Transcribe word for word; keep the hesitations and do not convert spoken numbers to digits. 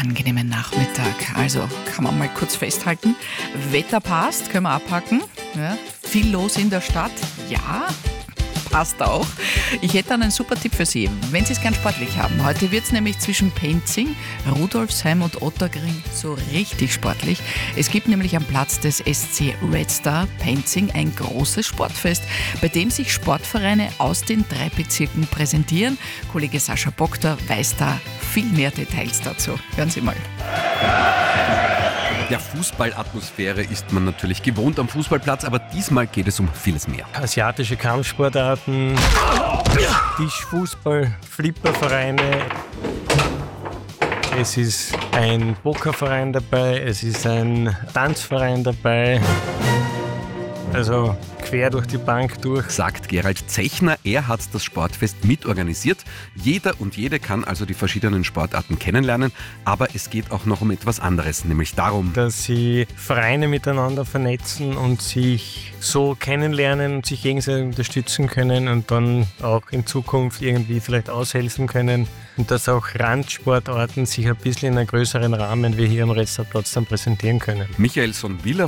angenehmen Nachmittag. Also kann man mal kurz festhalten. Wetter passt, können wir abhaken. Ja. Viel los in der Stadt, ja. Passt auch. Ich hätte einen super Tipp für Sie, wenn Sie es gern sportlich haben. Heute wird es nämlich zwischen Penzing, Rudolfsheim und Otterkring so richtig sportlich. Es gibt nämlich am Platz des S C Red Star Penzing ein großes Sportfest, bei dem sich Sportvereine aus den drei Bezirken präsentieren. Kollege Sascha Bogter weiß da viel mehr Details dazu. Hören Sie mal. Ja, Fußballatmosphäre ist man natürlich gewohnt am Fußballplatz, aber diesmal geht es um vieles mehr. Asiatische Kampfsportarten, Tischfußball, Flippervereine. Es ist ein Pokerverein dabei, es ist ein Tanzverein dabei. Also quer durch die Bank durch. Sagt Gerald Zechner, er hat das Sportfest mitorganisiert. Jeder und jede kann also die verschiedenen Sportarten kennenlernen, aber es geht auch noch um etwas anderes, nämlich darum, dass sie Vereine miteinander vernetzen und sich so kennenlernen und sich gegenseitig unterstützen können und dann auch in Zukunft irgendwie vielleicht aushelfen können und dass auch Randsportarten sich ein bisschen in einem größeren Rahmen wie hier am Restaplatz dann präsentieren können. Michael Sonwiller